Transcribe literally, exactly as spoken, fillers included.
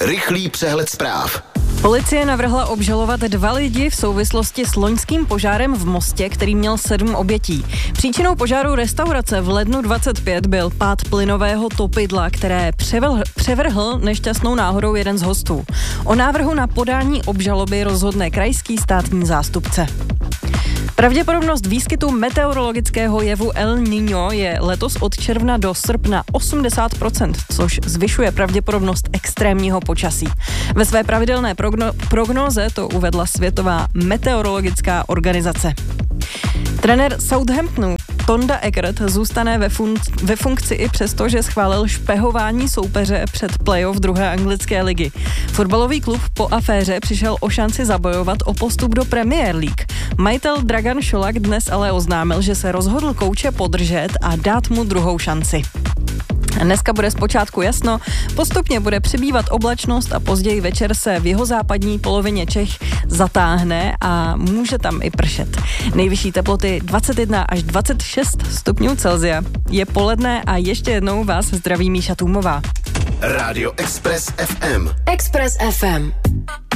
Rychlý přehled zpráv. Policie navrhla obžalovat dva lidi v souvislosti s loňským požárem v Mostě, který měl sedm obětí. Příčinou požáru restaurace v lednu dvacet pět byl pád plynového topidla, které převrhl, převrhl nešťastnou náhodou jeden z hostů. O návrhu na podání obžaloby rozhodne krajský státní zástupce. Pravděpodobnost výskytu meteorologického jevu El Niño je letos od června do srpna osmdesát procent, což zvyšuje pravděpodobnost extrémního počasí. Ve své pravidelné progno- prognóze to uvedla Světová meteorologická organizace. Trenér Southamptonu Tonda Eckert zůstane ve, fun- ve funkci i přesto, že schválil špehování soupeře před playoff druhé anglické ligy. Fotbalový klub po aféře přišel o šanci zabojovat o postup do Premier League. Majitel Dragan Šolak dnes ale oznámil, že se rozhodl kouče podržet a dát mu druhou šanci. Dneska bude zpočátku jasno, postupně bude přibývat oblačnost a později večer se v jihozápadní polovině Čech zatáhne a může tam i pršet. Nejvyšší teploty dvacet jedna až dvacet šest stupňů Celsia. Je poledne a ještě jednou vás zdraví Míša Tůmová. Rádio Express ef em. Express ef em.